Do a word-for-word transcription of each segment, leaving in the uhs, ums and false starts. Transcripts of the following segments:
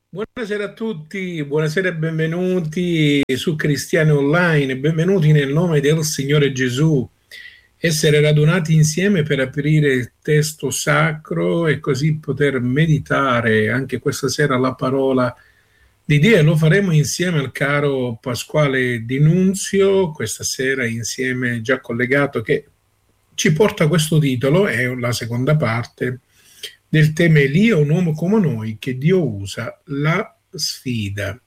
Buonasera a tutti, buonasera e benvenuti su Cristiani Online, benvenuti nel nome del Signore Gesù. Essere radunati insieme per aprire il testo sacro e così poter meditare anche questa sera la parola di Dio, e lo faremo insieme al caro Pasquale Di Nunzio, questa sera insieme già collegato, che ci porta questo titolo, è la seconda parte del tema Elia, un uomo come noi che Dio usa, la sfida.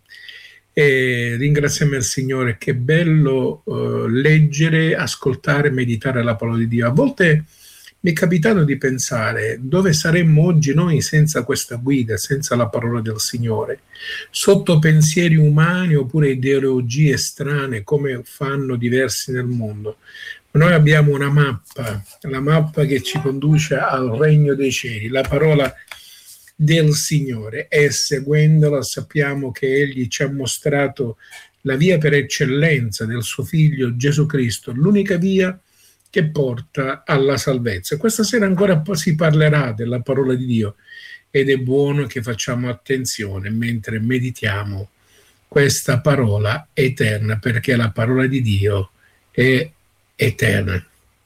E ringraziamo il Signore, che bello uh, leggere, ascoltare, meditare la parola di Dio. A volte mi è capitato di pensare dove saremmo oggi noi senza questa guida, senza la parola del Signore, sotto pensieri umani oppure ideologie strane come fanno diversi nel mondo. Noi abbiamo una mappa, la mappa che ci conduce al regno dei cieli, la parola del Signore, e seguendola sappiamo che Egli ci ha mostrato la via per eccellenza del suo Figlio Gesù Cristo, l'unica via che porta alla salvezza. Questa sera ancora si parlerà della parola di Dio ed è buono che facciamo attenzione mentre meditiamo questa parola eterna, perché la parola di Dio è eterna.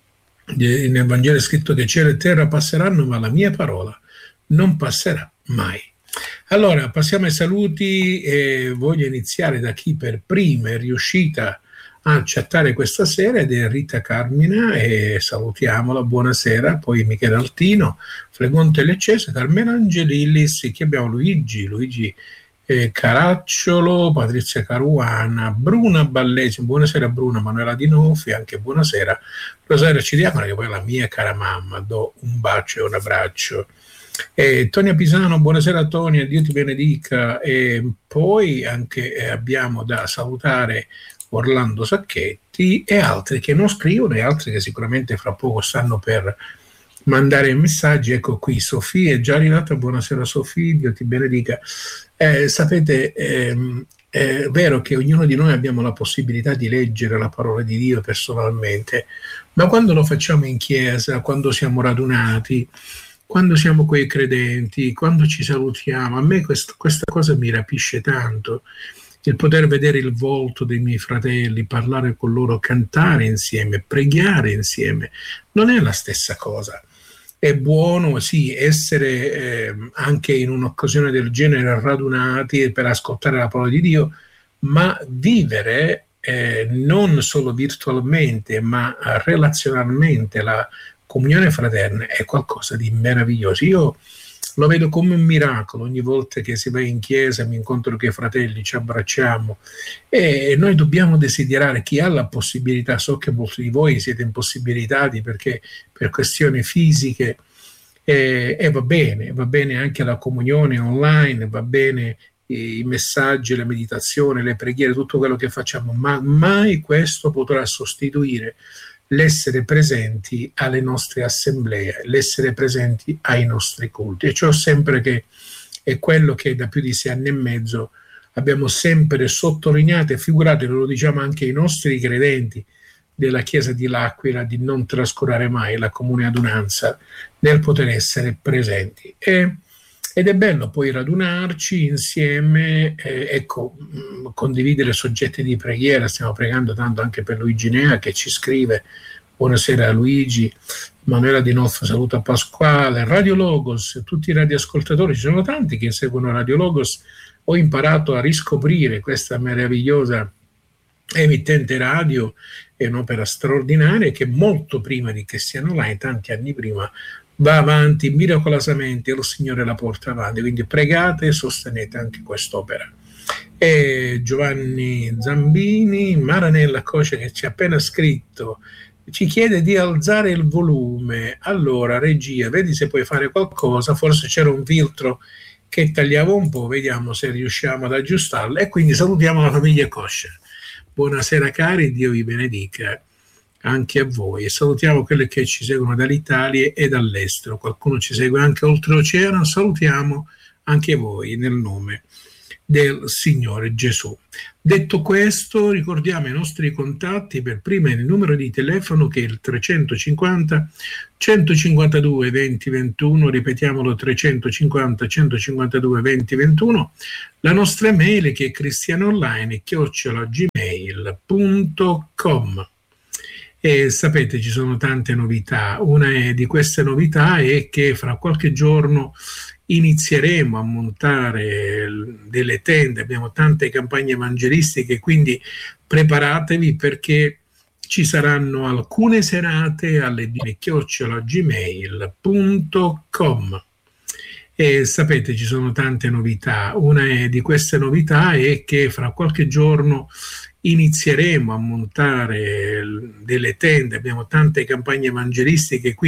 Nel Vangelo è scritto che cielo e terra passeranno, ma la mia parola non passerà mai. Allora, passiamo ai saluti e voglio iniziare da chi per prima è riuscita a chattare questa sera, ed è Rita Carmina, e salutiamola, buonasera. Poi Michele Altino, Fregonte Leccese, Carmela Angelillis, qui abbiamo Luigi, Luigi Eh, Caracciolo, Patrizia Caruana, Bruna Ballesi, buonasera Bruna, Manuela Di Nofi, anche buonasera Rosaria Ciriacola, che poi è la mia cara mamma, do un bacio e un abbraccio. Eh, Tonia Pisano, buonasera Tonia, Dio ti benedica. E poi anche eh, abbiamo da salutare Orlando Sacchetti e altri che non scrivono e altri che sicuramente fra poco stanno per mandare messaggi. Ecco qui Sofia è già arrivata, buonasera Sofia, Dio ti benedica. Eh, sapete, ehm, è vero che ognuno di noi abbiamo la possibilità di leggere la parola di Dio personalmente, ma quando lo facciamo in chiesa, quando siamo radunati, quando siamo coi credenti, quando ci salutiamo, a me questo, questa cosa mi rapisce tanto, il poter vedere il volto dei miei fratelli, parlare con loro, cantare insieme, pregare insieme, non è la stessa cosa. È buono, sì, essere eh, anche in un'occasione del genere radunati per ascoltare la parola di Dio, ma vivere eh, non solo virtualmente, ma relazionalmente la comunione fraterna è qualcosa di meraviglioso. Io lo vedo come un miracolo ogni volta che si va in chiesa, mi incontro con i fratelli, ci abbracciamo, e noi dobbiamo desiderare, chi ha la possibilità, so che molti di voi siete impossibilitati perché per questioni fisiche, e, e va bene, va bene anche la comunione online, va bene i messaggi, la meditazione, le preghiere, tutto quello che facciamo, ma mai questo potrà sostituire l'essere presenti alle nostre assemblee, l'essere presenti ai nostri culti. E ciò sempre che è quello che da più di sei anni e mezzo abbiamo sempre sottolineato e figurato, lo diciamo anche ai nostri credenti della Chiesa di L'Aquila, di non trascurare mai la comune adunanza nel poter essere presenti. E, ed è bello poi radunarci insieme, eh, ecco, mh, condividere soggetti di preghiera. Stiamo pregando tanto anche per Luigi Nea, che ci scrive, buonasera Luigi. Manuela Di Noff saluta Pasquale, Radio Logos, tutti i radioascoltatori, ci sono tanti che seguono Radio Logos. Ho imparato a riscoprire questa meravigliosa emittente radio, è un'opera straordinaria che molto prima di Cristiano Online, tanti anni prima, va avanti miracolosamente, il Signore la porta avanti, quindi pregate e sostenete anche quest'opera. E Giovanni Zambini, Maranella Coce, che ci ha appena scritto, ci chiede di alzare il volume. Allora regia, vedi se puoi fare qualcosa, forse c'era un filtro che tagliava un po', vediamo se riusciamo ad aggiustarlo. E quindi salutiamo la famiglia Coscia. Buonasera cari, Dio vi benedica anche a voi, e salutiamo quelli che ci seguono dall'Italia e dall'estero. Qualcuno ci segue anche oltreoceano, salutiamo anche voi nel nome del Signore Gesù. Detto questo, ricordiamo i nostri contatti. Per prima il numero di telefono che è il trecentocinquanta centocinquantadue venti ventuno, ripetiamolo trecentocinquanta centocinquantadue venti ventuno, la nostra mail che è cristianonline chiocciola gmail punto com. E sapete, ci sono tante novità. Una di queste novità è che fra qualche giorno inizieremo a montare delle tende, abbiamo tante campagne evangelistiche, quindi preparatevi perché ci saranno alcune serate alle chiocciola gmail punto com. E sapete, ci sono tante novità. Una di queste novità è che fra qualche giorno inizieremo a montare delle tende, abbiamo tante campagne evangelistiche,